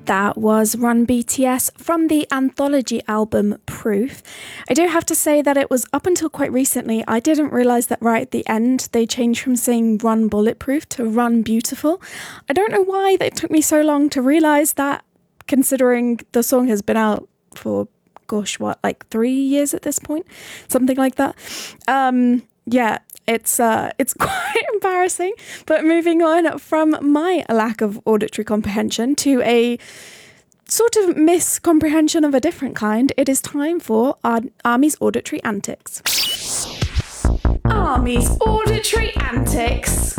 That was Run BTS from the anthology album Proof. I do have to say that it was up until quite recently, I didn't realise that right at the end they changed from saying Run Bulletproof to Run Beautiful. I don't know why it took me so long to realise that, considering the song has been out for, gosh, what, like 3 years at this point? Something like that. Yeah, it's quite embarrassing. But moving on from my lack of auditory comprehension to a sort of miscomprehension of a different kind, it is time for our Army's Auditory Antics. Army's Auditory Antics.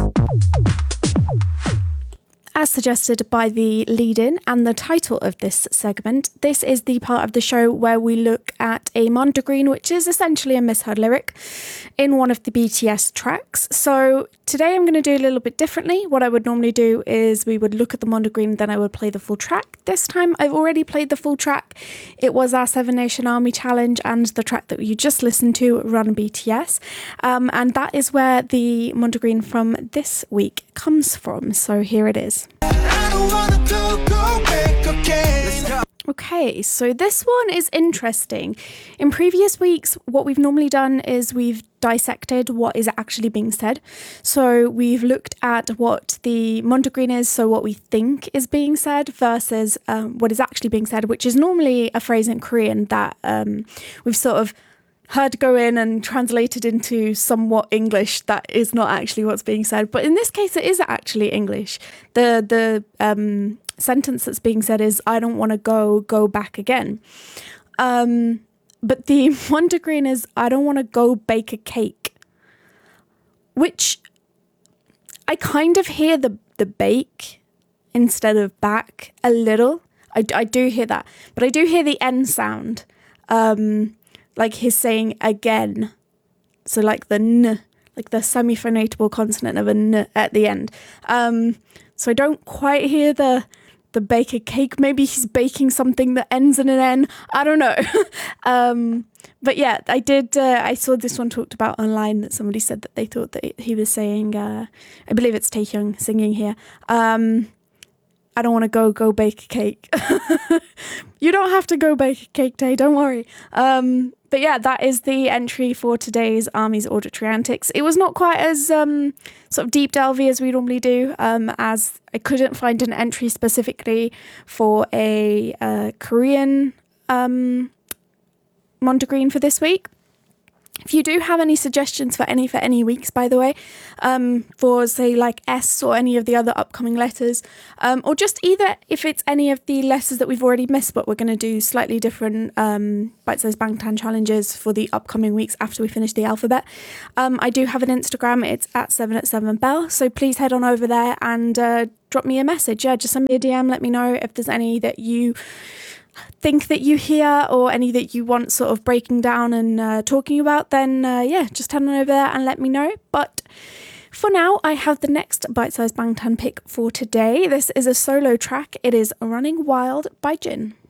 As suggested by the lead-in and the title of this segment, this is the part of the show where we look at a Mondegreen, which is essentially a misheard lyric, in one of the BTS tracks. So today I'm going to do a little bit differently. What I would normally do is we would look at the Mondegreen, then I would play the full track. This time I've already played the full track. It was our Seven Nation Army Challenge and the track that you just listened to, Run BTS. And that is where the Mondegreen from this week comes from. So here it is. Okay, so this one is interesting. In previous weeks, what we've normally done is we've dissected what is actually being said. So we've looked at what the Mondegreen is, so what we think is being said, versus what is actually being said, which is normally a phrase in Korean that we've sort of heard go in and translated into somewhat English that is not actually what's being said. But in this case, it is actually English. The sentence that's being said is, I don't want to go back again. But the Mondegreen is, I don't want to go bake a cake. Which I kind of hear the bake instead of back a little. I do hear that. But I do hear the N sound. Like he's saying again. So like the N, like the semi-phonatable consonant of a N at the end. So I don't quite hear the bake a cake. Maybe he's baking something that ends in an N. I don't know. But yeah, I saw this one talked about online that somebody said that they thought that he was saying, I believe it's Taehyung singing here, I don't want to go bake a cake. You don't have to go bake a cake, Tay, don't worry. But yeah, that is the entry for today's Army's Auditory Antics. It was not quite as sort of deep delvey as we normally do, as I couldn't find an entry specifically for a Korean Mondegreen for this week. If you do have any suggestions for any weeks, by the way, for say like S or any of the other upcoming letters, or just either if it's any of the letters that we've already missed, but we're going to do slightly different bite-sized Bangtan challenges for the upcoming weeks after we finish the alphabet. I do have an Instagram. It's at 7@7bell. So please head on over there and drop me a message. Yeah, just send me a DM. Let me know if there's any that you think that you hear or any that you want sort of breaking down and talking about, then yeah, just head on over there and let me know. But for now, I have the next bite-sized Bangtan pick for today. This is a solo track. It is Running Wild by Jin.